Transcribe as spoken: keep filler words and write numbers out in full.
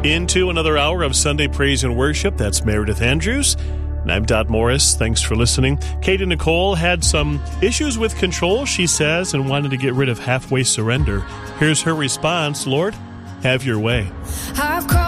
Into another hour of Sunday Praise and Worship. That's Meredith Andrews. And I'm Dot Morris. Thanks for listening. Katie Nicole had some issues with control, she says, and wanted to get rid of halfway surrender. Here's her response: Lord, have your way. I've